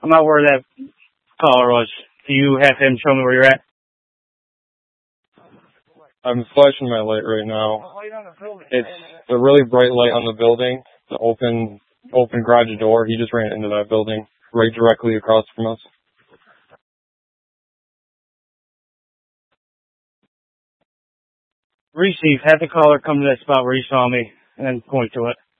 I'm not where that caller was. Do you have him show me where you're at? I'm flashing my light right now. It's a really bright light on the building. The open garage door. He just ran into that building right directly across from us. Receive. Have the caller come to that spot where you saw me and then point to it.